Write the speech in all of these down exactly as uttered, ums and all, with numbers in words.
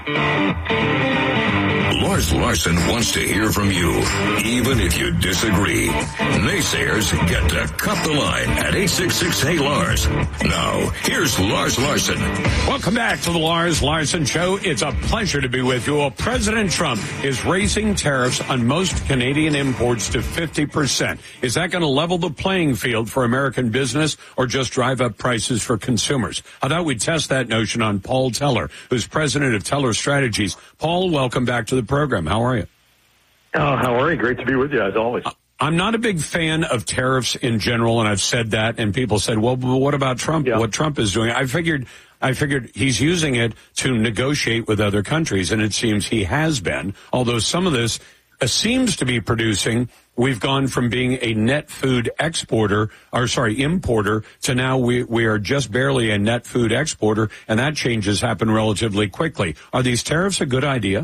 Lars Larson wants to hear from you, even if you disagree. Naysayers get to cut the line at eight six six, hey Lars. Now, here's Lars Larson. Welcome back to the Lars Larson Show. It's a pleasure to be with you. Well, President Trump is raising tariffs on most Canadian imports to fifty percent. Is that going to level the playing field for American business or just drive up prices for consumers? How about we test that notion on Paul Teller, who's president of Teller Strategies. Paul, welcome back to the program. How are you? Oh, how are you? Great to be with you, as always. I'm not a big fan of tariffs in general, and I've said that, and people said, well, but what about Trump? Yeah. What Trump is doing? I figured I figured he's using it to negotiate with other countries, and it seems he has been, although some of this uh, seems to be producing. We've gone from being a net food exporter, or sorry, importer, to now we, we are just barely a net food exporter, and that change has happened relatively quickly. Are these tariffs a good idea?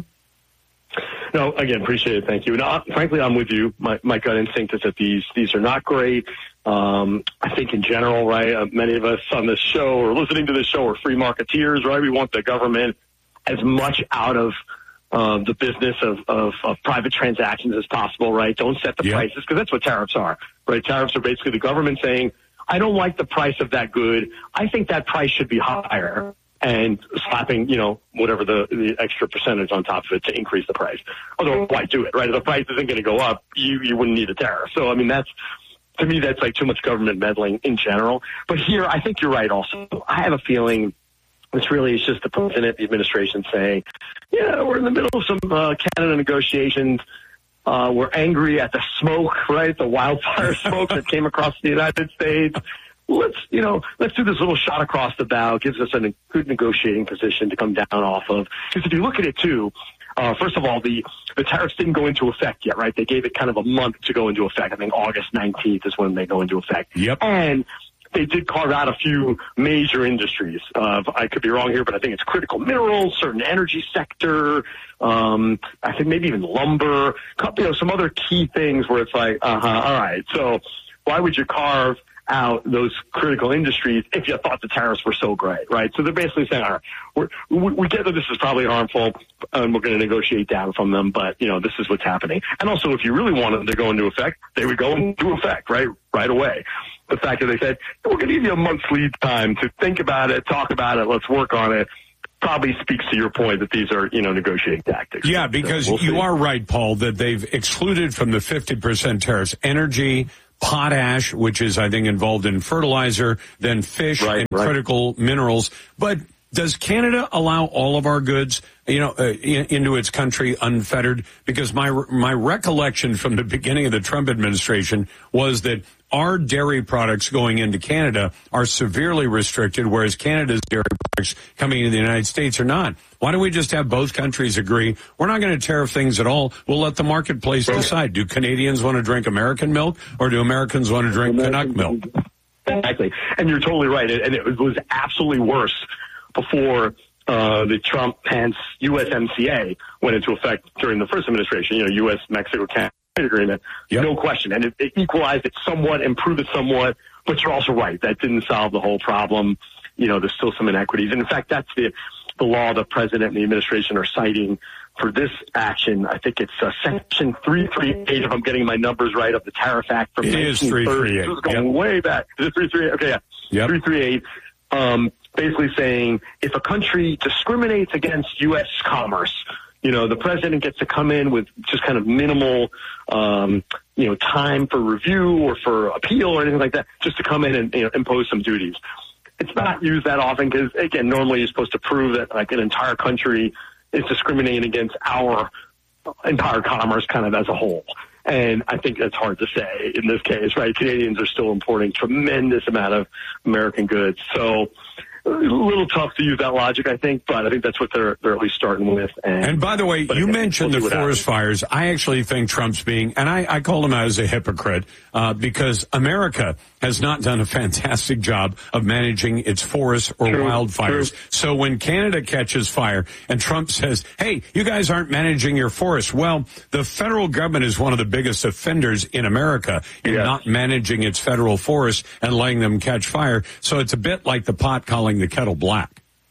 No, again, appreciate it. Thank you. No, frankly, I'm with you. My, my gut instinct is that these these are not great. Um, I think in general, right, uh, many of us on this show or listening to this show are free marketeers, right? We want the government as much out of uh, the business of, of, of private transactions as possible, right? Don't set the yep. prices, because that's what tariffs are, right? Tariffs are basically the government saying, I don't like the price of that good. I think that price should be higher. And slapping, you know, whatever the, the extra percentage on top of it to increase the price. Although, why do it, right? If the price isn't going to go up, you, you wouldn't need a tariff. So, I mean, that's, to me, that's like too much government meddling in general. But here, I think you're right also. I have a feeling this really is just the president, the administration saying, yeah, we're in the middle of some uh, Canada negotiations. Uh, we're angry at the smoke, right? The wildfire smoke that came across the United States. Let's, you know, let's do this little shot across the bow. Gives us a good negotiating position to come down off of. Because if you look at it, too, uh, first of all, the, the tariffs didn't go into effect yet, right? They gave it kind of a month to go into effect. I think August nineteenth is when they go into effect. Yep. And they did carve out a few major industries. Uh, I could be wrong here, but I think it's critical minerals, certain energy sector, um, I think maybe even lumber, you know, some other key things where it's like, uh-huh, all right. So why would you carve out those critical industries if you thought the tariffs were so great, right? So they're basically saying, all right, we're, we, we get that this is probably harmful, and we're going to negotiate down from them, but, you know, this is what's happening. And also, if you really wanted them to go into effect, they would go into effect, right, right away. The fact that they said, we're going to give you a month's lead time to think about it, talk about it, let's work on it, probably speaks to your point that these are, you know, negotiating tactics. Yeah, because so we'll you see. are right, Paul, that they've excluded from the fifty percent tariffs energy, potash, which is, I think, involved in fertilizer, then fish right, and right. critical minerals. But does Canada allow all of our goods, you know, uh, in, into its country unfettered? Because my my recollection from the beginning of the Trump administration was that our dairy products going into Canada are severely restricted, whereas Canada's dairy products coming into the United States are not. Why don't we just have both countries agree, we're not going to tariff things at all, we'll let the marketplace decide. Do Canadians want to drink American milk, or do Americans want to drink Canuck milk? Exactly. And you're totally right. And it was absolutely worse before uh, the Trump-Pence U S M C A went into effect during the first administration, you know, U S Mexico-Canada agreement, yep. no question. And it, it equalized it somewhat, improved it somewhat, but you're also right. That didn't solve the whole problem. You know, there's still some inequities. And in fact, that's the, the law the president and the administration are citing for this action. I think it's uh, Section three thirty-eight, if I'm getting my numbers right, of the Tariff Act from nineteen thirty. This is going yep. way back. Is it three thirty-eight? Okay, yeah. Yep. three thirty-eight. Um, basically saying if a country discriminates against U S commerce, you know, the president gets to come in with just kind of minimal, um, you know, time for review or for appeal or anything like that, just to come in and, you know, impose some duties. It's not used that often because, again, normally you're supposed to prove that, like, an entire country is discriminating against our entire commerce kind of as a whole. And I think that's hard to say in this case, right? Canadians are still importing tremendous amount of American goods. So a little tough to use that logic, I think, but I think that's what they're they're at least starting with. And, and by the way, you again, mentioned we'll the forest fires. I actually think Trump's being, and I, I call him out as a hypocrite, uh, because America has not done a fantastic job of managing its forests or true, wildfires. True. So when Canada catches fire and Trump says, hey, you guys aren't managing your forests, well, the federal government is one of the biggest offenders in America in yes. not managing its federal forests and letting them catch fire. So it's a bit like the pot calling the kettle black.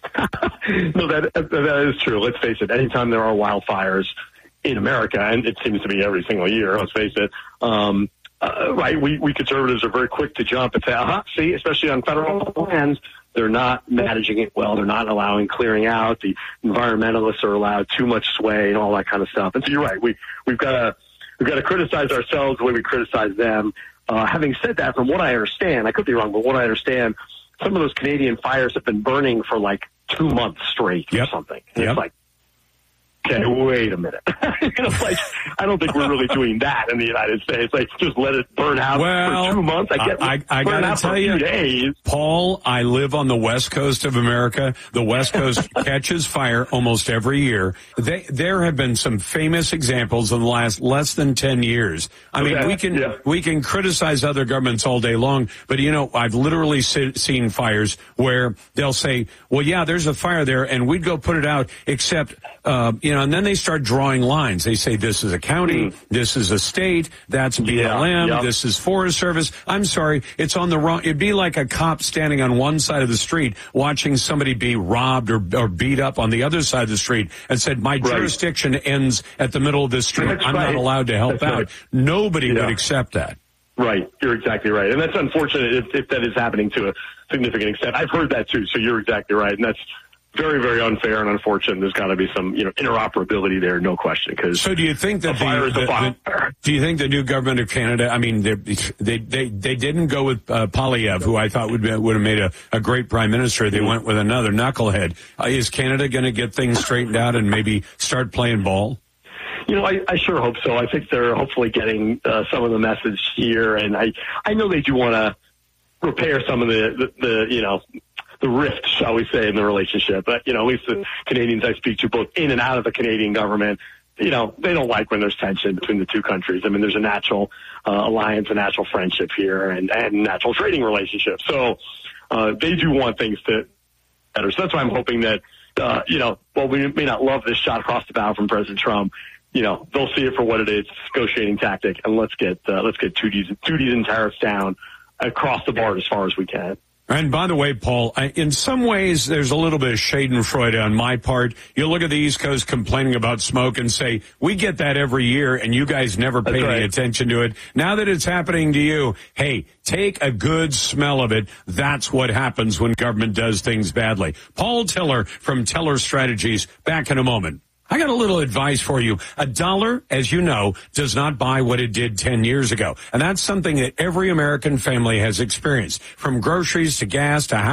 No, that that is true. Let's face it. Anytime there are wildfires in America, and it seems to be every single year, let's face it, um, uh, right, we, we conservatives are very quick to jump and say, uh-huh, see, especially on federal lands, they're not managing it well. They're not allowing clearing out. The environmentalists are allowed too much sway and all that kind of stuff. And so you're right. We, we've got to we've got to criticize ourselves the way we criticize them. Uh, having said that, from what I understand, I could be wrong, but what I understand, some of those Canadian fires have been burning for like two months straight or yep. something. And yep. It's like, okay, wait a minute. you know, like, I don't think we're really doing that in the United States. Like, just let it burn out well, for two months. I get I, I, I burn gotta out tell for a you, few days. Paul, I live on the West Coast of America. The West Coast catches fire almost every year. They, there have been some famous examples in the last less than ten years. I mean, Okay, we can yeah. we can criticize other governments all day long, but you know, I've literally se- seen fires where they'll say, "Well, yeah, there's a fire there," and we'd go put it out, except uh, you know, and then they start drawing lines. They say this is a county, mm. this is a state, that's B L M, yeah, yep. this is Forest Service. I'm sorry, it's on the wrong. It'd be like a cop standing on one side of the street watching somebody be robbed or, or beat up on the other side of the street and said, my right. jurisdiction ends at the middle of this street. That's I'm right. not allowed to help that's out. Right. Nobody yeah. would accept that. Right. You're exactly right. And that's unfortunate if, if that is happening to a significant extent. I've heard that too, so you're exactly right. And that's very, very unfair and unfortunate. There's got to be some, you know, interoperability there, no question. Because so, do you think that a fire the, is a the, fire. The, do you think the new government of Canada? I mean, they they they, they didn't go with uh, Poilievre, who I thought would be, would have made a, a great prime minister. They mm-hmm. went with another knucklehead. Uh, is Canada going to get things straightened out and maybe start playing ball? You know, I, I sure hope so. I think they're hopefully getting uh, some of the message here, and I I know they do want to repair some of the, the the you know. the rift, shall we say, in the relationship. But, you know, at least the Canadians I speak to, both in and out of the Canadian government, you know, they don't like when there's tension between the two countries. I mean, there's a natural uh, alliance, a natural friendship here, and, and natural trading relationship. So uh, they do want things to better. So that's why I'm hoping that, uh, you know, while we may not love this shot across the bow from President Trump, you know, they'll see it for what it is, negotiating tactic, and let's get uh, let's get duties, duties and tariffs down across the board as far as we can. And by the way, Paul, I, in some ways, there's a little bit of schadenfreude on my part. You look at the East Coast complaining about smoke and say, we get that every year, and you guys never pay right. any attention to it. Now that it's happening to you, hey, take a good smell of it. That's what happens when government does things badly. Paul Tiller from Tiller Strategies, back in a moment. I got a little advice for you. A dollar, as you know, does not buy what it did ten years ago. And that's something that every American family has experienced, from groceries to gas to house.